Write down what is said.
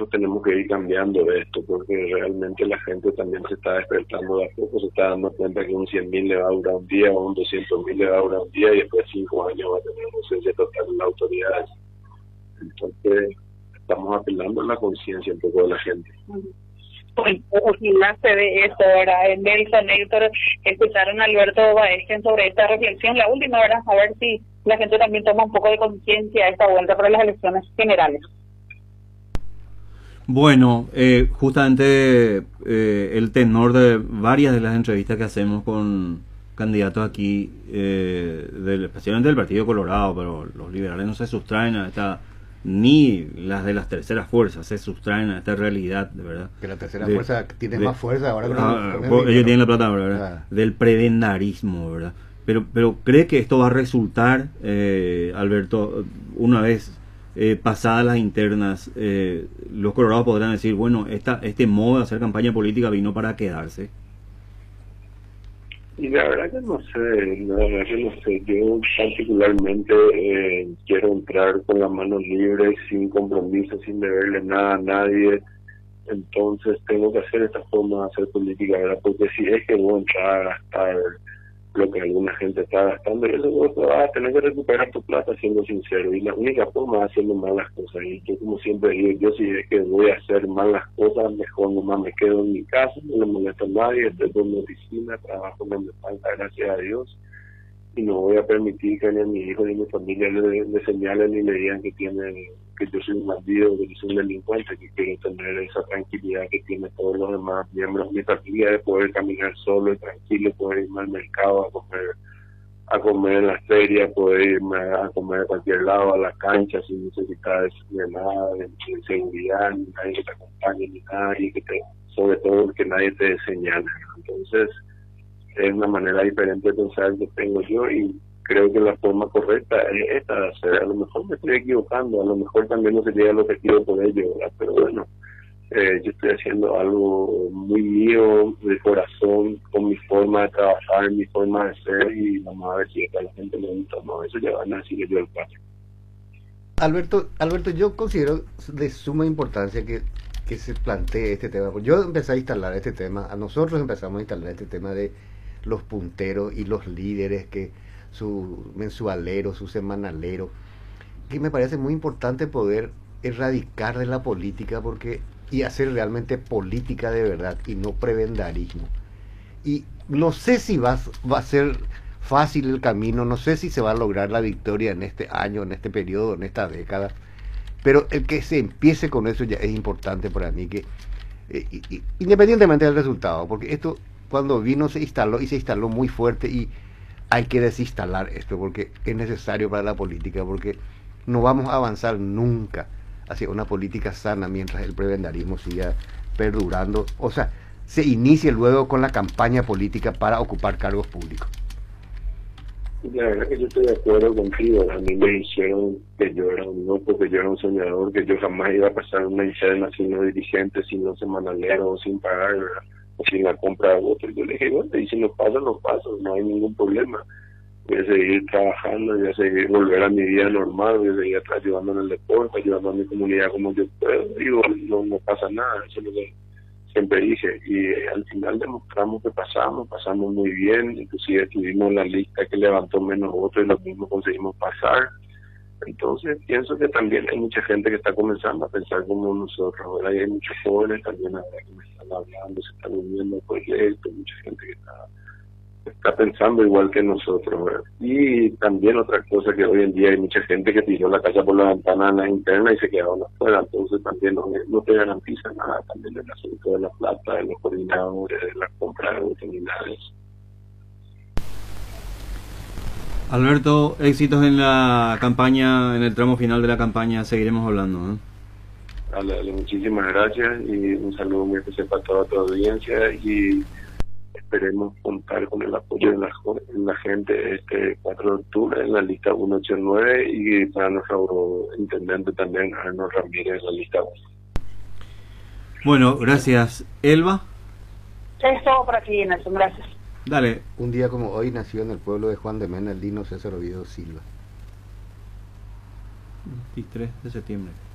nosotros tenemos que ir cambiando esto, porque realmente la gente también se está despertando de a poco, se está dando cuenta que un 100.000 le va a durar un día o un 200.000 le va a durar un día y después de 5 años va a tener ausencia total en las autoridades. Entonces, estamos apelando a la conciencia un poco de la gente. Pues, ojalá se ve eso, ¿verdad? Nelson, Héctor, escucharon a Alberto Baestian sobre esta reflexión, la última, ¿verdad? A ver si la gente también toma un poco de conciencia a esta vuelta para las elecciones generales. Bueno, justamente el tenor de varias de las entrevistas que hacemos con candidatos aquí, especialmente del Partido Colorado, pero los liberales no se sustraen a esta, ni las de las terceras fuerzas se sustraen a esta realidad, de verdad. Que la tercera fuerza tiene más fuerza ahora. Ellos tienen la plata, ¿verdad? Del prebendarismo, ¿verdad? Pero ¿cree que esto va a resultar, Alberto, una vez pasadas las internas, los colorados podrán decir, bueno, este modo de hacer campaña política vino para quedarse? Y la verdad que no sé, yo particularmente quiero entrar con las manos libres, sin compromiso, sin deberle nada a nadie. Entonces tengo que hacer esta forma de hacer política, ¿verdad? Porque si es que voy a entrar a gastar lo que alguna gente está gastando, y eso vos vas a tener que recuperar tu plata, siendo sincero, y la única forma es haciendo mal las cosas. Y yo, como siempre digo, yo si es que voy a hacer mal las cosas, mejor nomás me quedo en mi casa, no le molesto a nadie, estoy en mi oficina, trabajo donde me falta, gracias a Dios, y no voy a permitir que ni a mi hijo ni a mi familia le señalen ni le digan que yo soy un bandido, que yo soy un delincuente, que quiero tener esa tranquilidad que tiene todos los demás miembros de mi familia, de poder caminar solo y tranquilo, poder irme al mercado a comer en la feria, poder irme a comer a cualquier lado, a la cancha, sin necesitar de nada, de seguridad, ni nadie que te acompañe, ni nadie sobre todo que nadie te señale. Entonces, es una manera diferente de pensar que tengo yo, y creo que la forma correcta es esta de hacer. A lo mejor me estoy equivocando, a lo mejor también no sería el objetivo por ello, ¿verdad? Pero bueno, yo estoy haciendo algo muy mío, de corazón, con mi forma de trabajar, mi forma de ser, y vamos a ver si a la gente le gusta o no. Eso ya van a decir yo el paso. Alberto, yo considero de suma importancia que se plantee este tema. Yo empecé a instalar este tema, nosotros empezamos a instalar este tema de los punteros y los líderes, que su mensualero, su semanalero, que me parece muy importante poder erradicar de la política y hacer realmente política de verdad y no prebendarismo. Y no sé si va a ser fácil el camino, no sé si se va a lograr la victoria en este año, en este periodo, en esta década, pero el que se empiece con eso ya es importante para mí, que independientemente del resultado, porque esto cuando vino se instaló muy fuerte, y hay que desinstalar esto porque es necesario para la política, porque no vamos a avanzar nunca hacia una política sana mientras el prebendarismo siga perdurando, o sea, se inicie luego con la campaña política para ocupar cargos públicos. La verdad que yo estoy de acuerdo contigo. A mí me dijeron que yo era un loco, que yo era un soñador, que yo jamás iba a pasar una interna siendo dirigente, siendo semanalero, sin pagar, ¿verdad? O sin la compra de votos. Yo le dije, bueno, y si no pasa, no pasa, no hay ningún problema. Voy a seguir trabajando, voy a seguir volver a mi vida normal, voy a seguir ayudando en el deporte, ayudando a mi comunidad como yo puedo. Digo, no pasa nada, eso es lo que siempre dije. Y al final demostramos que pasamos muy bien, inclusive estuvimos en la lista que levantó menos votos y lo mismo conseguimos pasar. Entonces pienso que también hay mucha gente que está comenzando a pensar como nosotros, ¿verdad? Y hay muchos jóvenes también ahora que me están hablando, se están uniendo al proyecto, mucha gente que está pensando igual que nosotros, ¿verdad? Y también otra cosa, que hoy en día hay mucha gente que tiró la casa por la ventana en la interna y se quedaron afuera, entonces también no te garantiza nada, también el asunto de la plata, de los coordinadores, de la compra de oportunidades. Alberto, éxitos en la campaña, en el tramo final de la campaña, seguiremos hablando, ¿eh? Dale, muchísimas gracias y un saludo muy especial para toda tu audiencia, y esperemos contar con el apoyo de la gente este 4 de octubre en la lista 189, y para nuestro intendente también, Arnold Ramírez, en la lista 1. Bueno, gracias. Elba. Es todo por aquí, Nelson, gracias. Dale. Un día como hoy nació en el pueblo de Juan de Mena el Lino César Oviedo Silva. 23 de septiembre.